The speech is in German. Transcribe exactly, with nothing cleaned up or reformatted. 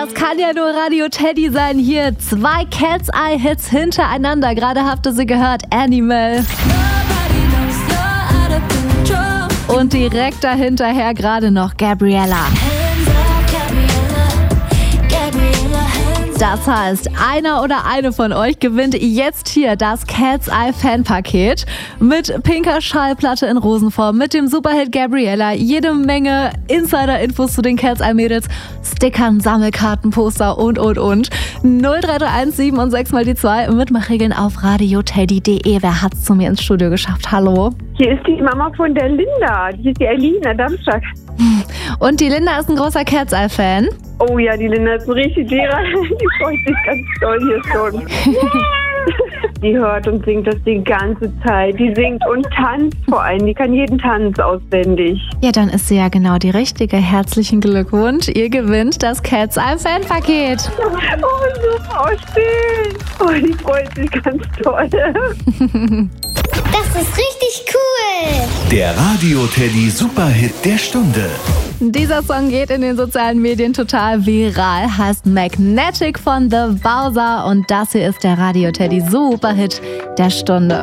das kann ja nur Radio Teddy sein. Hier zwei Cat's Eye Hits hintereinander. Gerade habt ihr sie gehört, Animal. Und direkt dahinterher gerade noch Gabriella. Das heißt, einer oder eine von euch gewinnt jetzt hier das Cat's Eye Fanpaket mit pinker Schallplatte in Rosenform, mit dem Superhit Gabriella, jede Menge Insider-Infos zu den Cat's Eye Mädels, Stickern, Sammelkarten, Poster und, und, und. null drei drei eins sieben und sechs mal die zwei. Mitmachregeln auf radioteddy punkt de. Wer hat's zu mir ins Studio geschafft? Hallo? Hier ist die Mama von der Linda. Die ist die Elina Darmstadt. Und die Linda ist ein großer Cat's Eye Fan. Oh ja, die Linda ist ein richtig Lehrer. Die freut sich ganz doll hier schon. Die hört und singt das die ganze Zeit. Die singt und tanzt vor allem. Die kann jeden Tanz auswendig. Ja, dann ist sie ja genau die richtige. Herzlichen Glückwunsch. Ihr gewinnt das Cat's Eye Fanpaket. Oh, super, oh, schön. Oh, die freut sich ganz toll. Das ist richtig cool. Der Radio Teddy Superhit der Stunde. Dieser Song geht in den sozialen Medien total viral, heißt Magnetic von The Bowser und das hier ist der Radio Teddy Superhit der Stunde.